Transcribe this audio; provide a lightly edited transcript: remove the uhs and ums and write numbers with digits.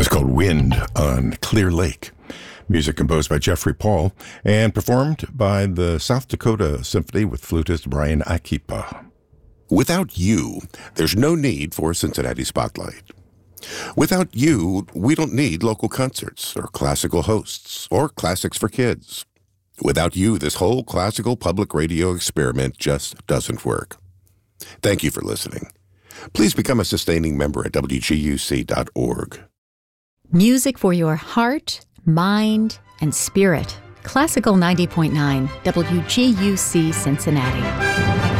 It's called Wind on Clear Lake. Music composed by Jeffrey Paul and performed by the South Dakota Symphony with flutist Brian Akipa. Without you, there's no need for Cincinnati Spotlight. Without you, we don't need local concerts or classical hosts or classics for kids. Without you, this whole classical public radio experiment just doesn't work. Thank you for listening. Please become a sustaining member at WGUC.org. Music for your heart, mind, and spirit. Classical 90.9 WGUC Cincinnati.